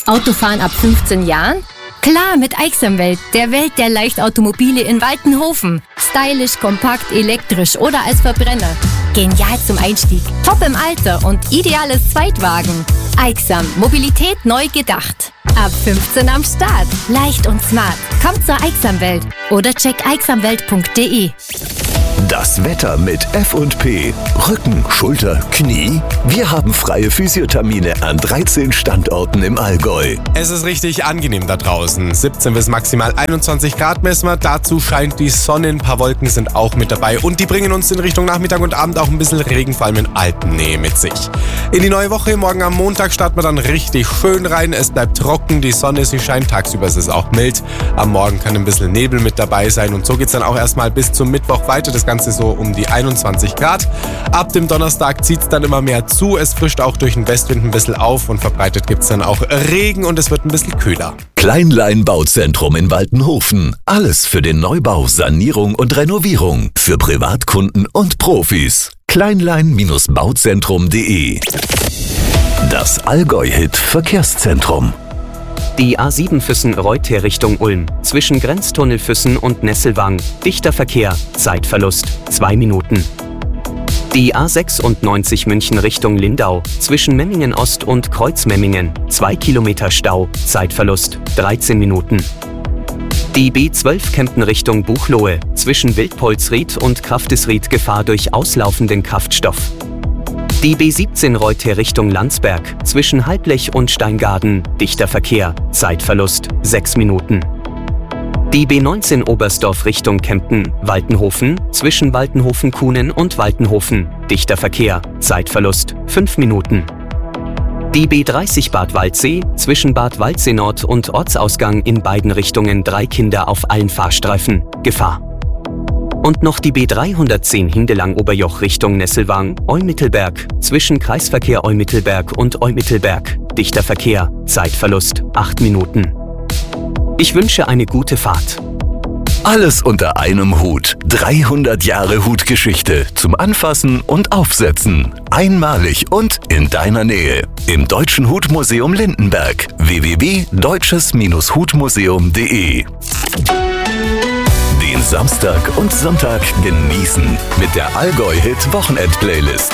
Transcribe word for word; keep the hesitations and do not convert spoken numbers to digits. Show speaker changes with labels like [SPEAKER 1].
[SPEAKER 1] Autofahren ab fünfzehn Jahren? Klar, mit Aixamwelt, der Welt der Leichtautomobile in Waltenhofen. Stylisch, kompakt, elektrisch oder als Verbrenner. Genial zum Einstieg, top im Alter und ideales Zweitwagen. Aixam, Mobilität neu gedacht. Ab fünfzehn am Start. Leicht und smart. Kommt zur Aixamwelt oder check aixamwelt punkt de.
[SPEAKER 2] Das Wetter mit F und P. Rücken, Schulter, Knie. Wir haben freie Physiothermine an dreizehn Standorten im Allgäu.
[SPEAKER 3] Es ist richtig angenehm da draußen. siebzehn bis maximal einundzwanzig Grad messen wir. Dazu scheint die Sonne, ein paar Wolken sind auch mit dabei. Und die bringen uns in Richtung Nachmittag und Abend auch ein bisschen Regen, vor allem in Alpennähe mit sich. In die neue Woche, morgen am Montag, starten wir dann richtig schön rein. Es bleibt trocken, die Sonne, sie scheint. Tagsüber ist es auch mild. Am Morgen kann ein bisschen Nebel mit dabei sein. Und so geht es dann auch erstmal bis zum Mittwoch weiter. Das Ganze so um die einundzwanzig Grad. Ab dem Donnerstag zieht es dann immer mehr zu. Es frischt auch durch den Westwind ein bisschen auf und verbreitet gibt es dann auch Regen und es wird ein bisschen kühler.
[SPEAKER 2] Kleinlein Bauzentrum in Waltenhofen. Alles für den Neubau, Sanierung und Renovierung. Für Privatkunden und Profis. kleinlein Bauzentrum punkt de. Das Allgäu-Hit Verkehrszentrum.
[SPEAKER 4] Die A sieben Füssen-Reuter Richtung Ulm. Zwischen Grenztunnel Füssen und Nesselwang. Dichter Verkehr. Zeitverlust. Zwei Minuten. Die A sechsundneunzig München Richtung Lindau. Zwischen Memmingen Ost und Kreuzmemmingen. Zwei Kilometer Stau. Zeitverlust. dreizehn Minuten. Die B zwölf Kempten Richtung Buchloe. Zwischen Wildpolsried und Kraftisried Gefahr durch auslaufenden Kraftstoff. Die B siebzehn Reuter Richtung Landsberg, zwischen Halblech und Steingaden, dichter Verkehr, Zeitverlust, sechs Minuten. Die B neunzehn Oberstdorf Richtung Kempten, Waltenhofen, zwischen Waltenhofen-Kuhnen und Waltenhofen, dichter Verkehr, Zeitverlust, fünf Minuten. Die B dreißig Bad Waldsee, zwischen Bad Waldsee Nord und Ortsausgang in beiden Richtungen drei Kinder auf allen Fahrstreifen, Gefahr. Und noch die B dreihundertzehn Hindelang-Oberjoch Richtung Nesselwang, Eumittelberg, zwischen Kreisverkehr Eumittelberg und Eumittelberg, dichter Verkehr, Zeitverlust, acht Minuten. Ich wünsche eine gute Fahrt.
[SPEAKER 2] Alles unter einem Hut. dreihundert Jahre Hutgeschichte zum Anfassen und Aufsetzen. Einmalig und in deiner Nähe. Im Deutschen Hutmuseum Lindenberg. w w w punkt deutsches Hutmuseum punkt de. Den Samstag und Sonntag genießen mit der Allgäu-Hit-Wochenend-Playlist.